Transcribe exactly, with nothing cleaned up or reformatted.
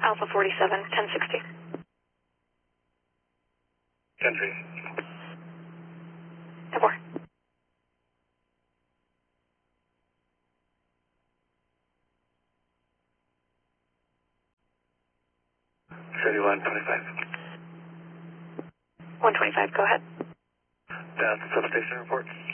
Alpha forty-seven, ten sixty. ten three. ten four. thirty-one twenty-five. one twenty-five, go ahead. That's the substation reports.